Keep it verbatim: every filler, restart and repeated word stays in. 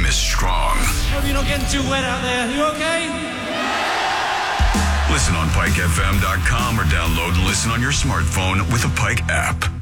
is strong. Hope you're not getting too wet out there. You okay? Listen on Pike F M dot com or download and listen on your smartphone with the Pike app.